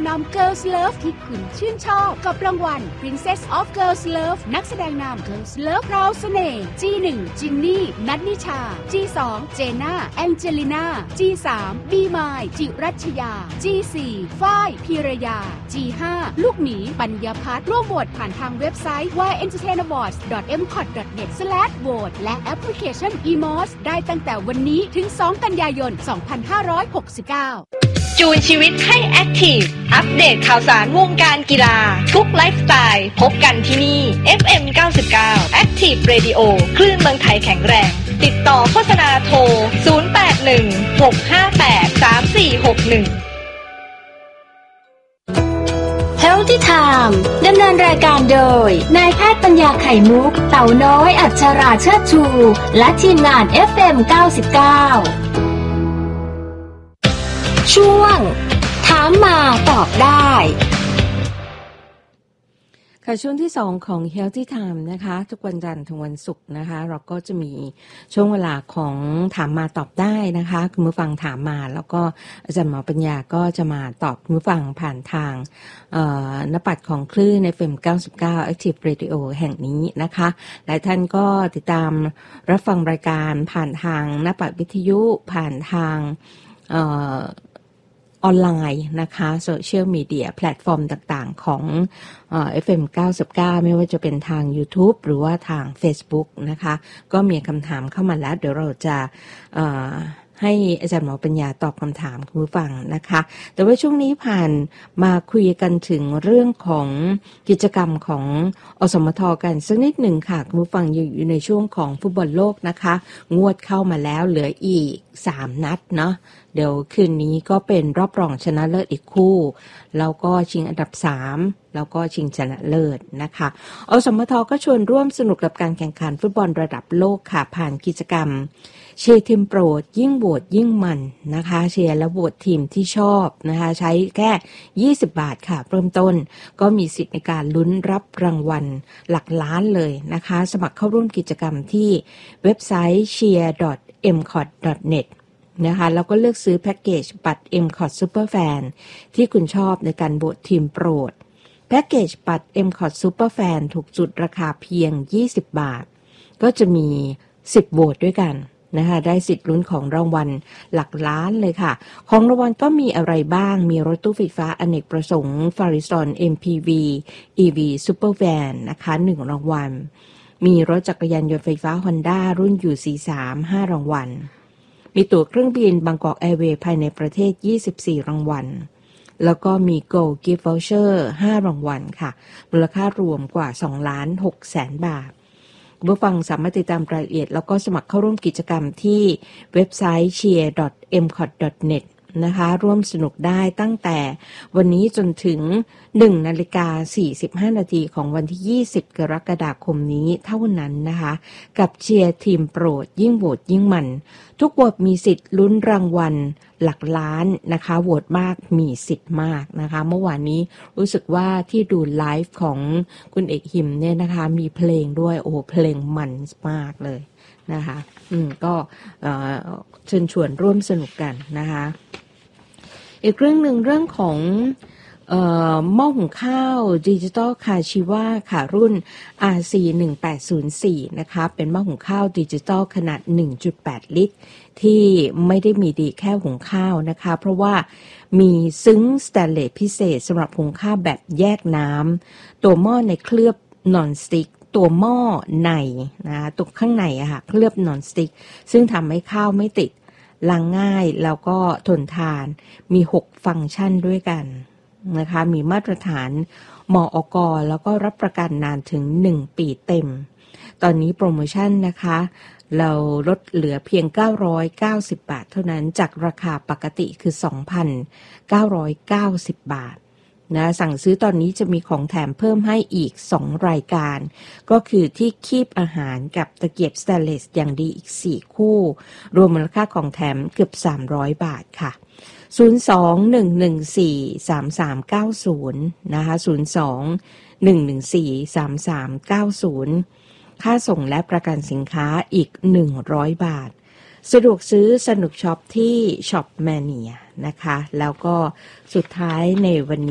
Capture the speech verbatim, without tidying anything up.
นำ Girls Love ที่คุณชื่นชอบกับรางวัล Princess of Girls Love นักแสดงนำ Girls Love พราวเสน่ห์ จี หนึ่ง จินนี่ นัทนิชา จี สอง เจน่า แองเจลิน่า จี สาม บีมาย จิรัชยา จี สี่ ฝ้าย พีรยา จี ห้า ลูกหมีปัญญาพัฒน์ร่วมโหวตผ่านทางเว็บไซต์ วาย เอ็นเตอร์เทน อวอร์ดส์ ดอท เอ็ม คอท ดอท เน็ต สแลช โหวต และแอปพลิเคชัน อี มอส ได้ตั้งแต่วันนี้ถึง สอง กันยายน สองพันห้าร้อยหกสิบเก้าจูนชีวิตให้แอคทีฟอัปเดตข่าวสารวงการกีฬาทุกไลฟ์สไตล์พบกันที่นี่ เอฟ เอ็ม เก้าสิบเก้า Active Radio คลื่นเมืองไทยแข็งแรงติดต่อโฆษณาโทรศูนย์ แปด หนึ่ง หก ห้า แปด สาม สี่ หก หนึ่ง Healthy Time ดำเนินรายการโดยนายแพทย์ปัญญาไข่มุกเต่าน้อยอัชราเชิดชูและทีมงาน เอฟ เอ็ม เก้าสิบเก้า ช่วงถามมาตอบได้ค่ะช่วงที่สองของ Healthy Time นะคะทุกวันจันทร์ถึงวันศุกร์นะคะเราก็จะมีช่วงเวลาของถามมาตอบได้นะคะคุณผู้ฟังถามมาแล้วก็อาจารย์หมอปัญญาก็จะมาตอบคุณผู้ฟังผ่านทางเอ่อหน้าปัดของคลื่น เอฟ เอ็ม เก้าสิบเก้า Active Radio แห่งนี้นะคะหลายท่านก็ติดตามรับฟังรายการผ่านทางหน้าปัดวิทยุผ่านทางเอ่อออนไลน์นะคะโซเชียลมีเดียแพลตฟอร์มต่างๆของเอ่อ เอฟ เอ็ม เก้าสิบเก้าไม่ว่าจะเป็นทาง YouTube หรือว่าทาง Facebook นะคะก็มีคำถามเข้ามาแล้วเดี๋ยวเราจะเอ่อให้อาจารย์หมอปัญญาตอบคำถามคุณผู้ฟังนะคะแต่ว่าช่วงนี้ผ่านมาคุยกันถึงเรื่องของกิจกรรมของอสมทกันสักนิดหนึ่งค่ะคุณผู้ฟังอยู่ในช่วงของฟุตบอลโลกนะคะงวดเข้ามาแล้วเหลืออีกสามนัดเนาะเดี๋ยวคืนนี้ก็เป็นรอบรองชนะเลิศอีกคู่แล้วก็ชิงอันดับสามแล้วก็ชิงชนะเลิศนะคะอสมทก็ชวนร่วมสนุกกับการแข่งขันฟุตบอลระดับโลกค่ะผ่านกิจกรรมเชียร์ทีมโปรดยิ่งโหวตยิ่งมันนะคะเชียร์และโหวตทีมที่ชอบนะคะใช้แค่ยี่สิบบาทค่ะเริ่มต้นก็มีสิทธิ์ในการลุ้นรับรางวัลหลักล้านเลยนะคะสมัครเข้าร่วมกิจกรรมที่เว็บไซต์ เชียร์ ดอท เอ็ม คอท ดอท เน็ต นะคะแล้วก็เลือกซื้อแพ็กเกจบัตร เอ็ม คอท Superfan ที่คุณชอบในการโหวตทีมโปรดแพ็กเกจบัตร เอ็ม คอท Superfan ถูกจุดราคาเพียงยี่สิบบาทก็จะมีสิบโหวตด้วยกันนะคะได้สิทธิ์ลุ้นของรางวัลหลักล้านเลยค่ะของรางวัลก็มีอะไรบ้างมีรถตู้ไฟฟ้าอเนกประสงค์ Farizon เอ็ม พี วี อี วี Supervan นะคะหนึ่งรางวัลมีรถจักรยานยนต์ไฟฟ้า Honda รุ่น ยู ซี สาม ห้ารางวัลมีตั๋วเครื่องบินบางกอกแอร์เวย์ภายในประเทศยี่สิบสี่รางวัลแล้วก็มี Gold Gift Voucher ห้ารางวัลค่ะมูลค่ารวมกว่าสองล้านหกแสนบาทผู้ฟังสามารถติดตามรายละเอียดแล้วก็สมัครเข้าร่วมกิจกรรมที่เว็บไซต์ เชียร์ ดอท เอ็ม คอท ดอท เน็ต นะคะร่วมสนุกได้ตั้งแต่วันนี้จนถึง หนึ่งนาฬิกาสี่สิบห้านาทีของวันที่ยี่สิบกรกฎาคมนี้เท่านั้นนะคะกับเชียร์ทีมโปรดยิ่งโหวตยิ่งมันทุกโหวตมีสิทธิ์ลุ้นรางวัลหลักล้านนะคะโหวตมากมีสิทธิ์มากนะคะเมื่อวานนี้รู้สึกว่าที่ดูไลฟ์ของคุณเอกหิมเนี่ยนะคะมีเพลงด้วยโอ้เพลงมันมากเลยนะคะอืมก็เอ่อเชิญชวนร่วมสนุกกันนะคะอีกเรื่องหนึ่งเรื่องของเอ่อหม้อหุงข้าวดิจิตอลคาชิวาค่ะรุ่น อาร์ ซี หนึ่งแปดศูนย์สี่นะคะเป็นหม้อหุงข้าวดิจิตอลขนาด หนึ่งจุดแปด ลิตรที่ไม่ได้มีดีแค่หุงข้าวนะคะเพราะว่ามีซึ้งสแตนเลสพิเศษสำหรับหุงข้าวแบบแยกน้ำตัวหม้อในเคลือบนอนสติ๊กตัวหม้อในนะตรงข้างในอะค่ะเคลือบนอนสติ๊กซึ่งทำให้ข้าวไม่ติดล้างง่ายแล้วก็ทนทานมีหกฟังก์ชันด้วยกันนะคะมีมาตรฐานมอก.แล้วก็รับประกันนานถึงหนึ่งปีเต็มตอนนี้โปรโมชั่นนะคะเราลดเหลือเพียงเก้าร้อยเก้าสิบบาทเท่านั้นจากราคาปกติคือ สองพันเก้าร้อยเก้าสิบ บาทนะสั่งซื้อตอนนี้จะมีของแถมเพิ่มให้อีกสองรายการก็คือที่คีบอาหารกับตะเกียบสแตนเลสอย่างดีอีกสี่คู่รวมมูลค่าของแถมเกือบสามร้อยบาทค่ะศูนย์ สอง หนึ่ง หนึ่ง สี่ สาม สาม เก้า ศูนย์นะคะศูนย์ สอง หนึ่ง หนึ่ง สี่ สาม สาม เก้า ศูนย์ค่าส่งและประกันสินค้าอีกหนึ่งร้อยบาทสะดวกซื้อสนุกช็อปที่ช็อปแมเนียนะคะแล้วก็สุดท้ายในวันนี้